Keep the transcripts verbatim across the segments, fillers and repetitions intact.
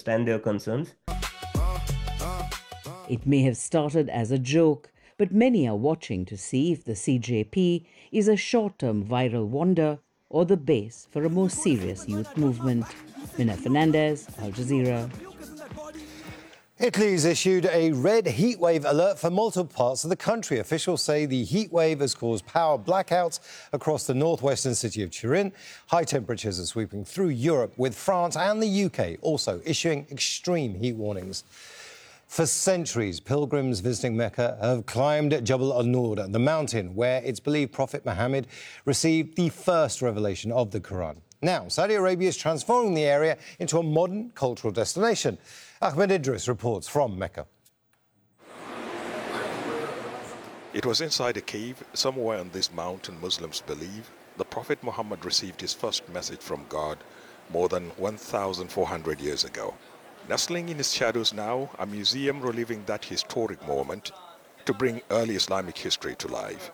understand their concerns. It may have started as a joke, but many are watching to see if the C J P is a short-term viral wonder or the base for a more serious youth movement. Mina Fernandez, Al Jazeera. Italy's issued a red heatwave alert for multiple parts of the country. Officials say the heatwave has caused power blackouts across the northwestern city of Turin. High temperatures are sweeping through Europe, with France and the U K also issuing extreme heat warnings. For centuries, pilgrims visiting Mecca have climbed Jabal al-Nur, the mountain where it's believed Prophet Muhammad received the first revelation of the Quran. Now, Saudi Arabia is transforming the area into a modern cultural destination. Ahmed Idris reports from Mecca. It was inside a cave somewhere on this mountain Muslims believe the Prophet Muhammad received his first message from God more than one thousand four hundred years ago. Nestling in its shadows now, a museum reliving that historic moment to bring early Islamic history to life.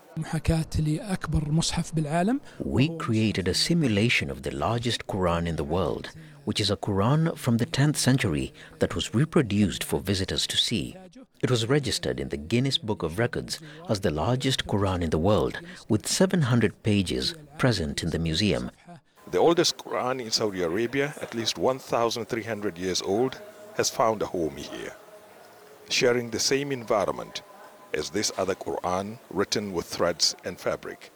We created a simulation of the largest Quran in the world, which is a Quran from the tenth century that was reproduced for visitors to see. It was registered in the Guinness Book of Records as the largest Quran in the world, with seven hundred pages present in the museum. The oldest Quran in Saudi Arabia, at least one thousand three hundred years old, has found a home here, sharing the same environment as this other Quran written with threads and fabric.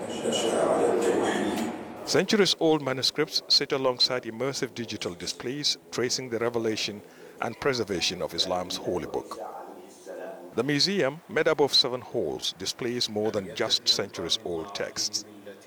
Centuries-old manuscripts sit alongside immersive digital displays tracing the revelation and preservation of Islam's holy book. The museum, made up of seven halls, displays more than just centuries-old texts.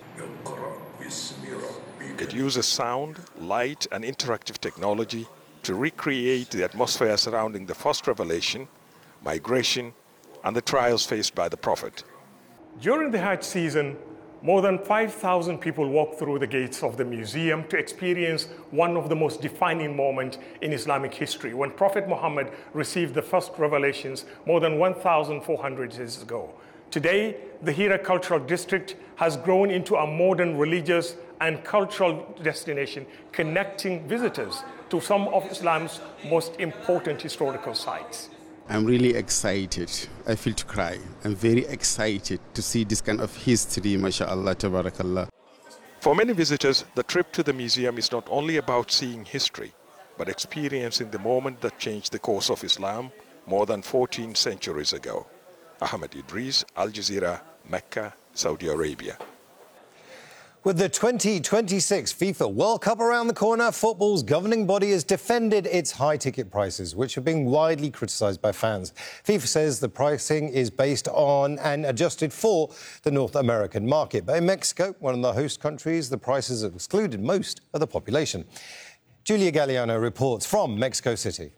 It uses sound, light, and interactive technology to recreate the atmosphere surrounding the first revelation, migration, and the trials faced by the Prophet. During the Hajj season, more than five thousand people walk through the gates of the museum to experience one of the most defining moments in Islamic history, when Prophet Muhammad received the first revelations more than one thousand four hundred years ago. Today, the Hira Cultural District has grown into a modern religious and cultural destination, connecting visitors to some of Islam's most important historical sites. I'm really excited. I feel to cry. I'm very excited to see this kind of history, mashallah, tabarakallah. For many visitors, the trip to the museum is not only about seeing history, but experiencing the moment that changed the course of Islam more than fourteen centuries ago. Ahmed Idris, Al Jazeera, Mecca, Saudi Arabia. With the twenty twenty-six FIFA World Cup around the corner, football's governing body has defended its high ticket prices, which are being widely criticised by fans. FIFA says the pricing is based on and adjusted for the North American market. But in Mexico, one of the host countries, the prices have excluded most of the population. Julia Galliano reports from Mexico City.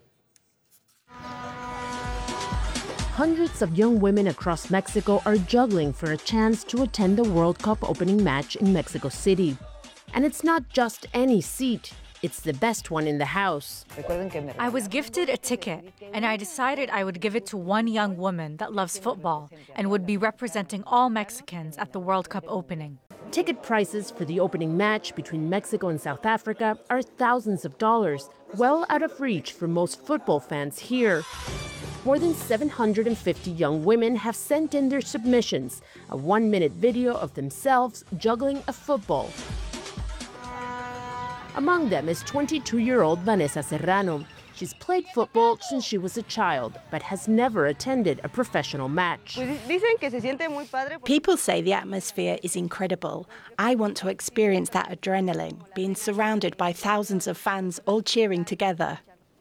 Hundreds of young women across Mexico are juggling for a chance to attend the World Cup opening match in Mexico City. And it's not just any seat, it's the best one in the house. I was gifted a ticket, and I decided I would give it to one young woman that loves football and would be representing all Mexicans at the World Cup opening. Ticket prices for the opening match between Mexico and South Africa are thousands of dollars, well out of reach for most football fans here. More than seven hundred fifty young women have sent in their submissions, a one-minute video of themselves juggling a football. Among them is twenty-two-year-old Vanessa Serrano. She's played football since she was a child, but has never attended a professional match. People say the atmosphere is incredible. I want to experience that adrenaline, being surrounded by thousands of fans all cheering together.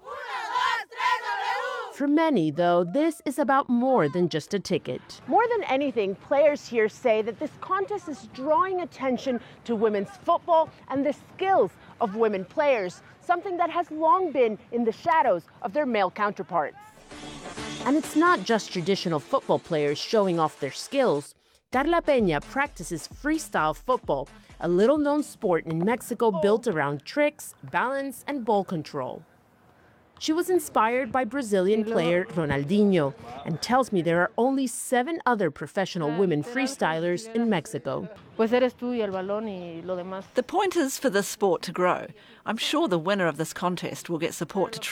For many, though, this is about more than just a ticket. More than anything, players here say that this contest is drawing attention to women's football and the skills of women players, something that has long been in the shadows of their male counterparts. And it's not just traditional football players showing off their skills. Carla Peña practices freestyle football, a little-known sport in Mexico built around tricks, balance, and ball control. She was inspired by Brazilian player Ronaldinho and tells me there are only seven other professional women freestylers in Mexico. The point is for the sport to grow. I'm sure the winner of this contest will get support to train.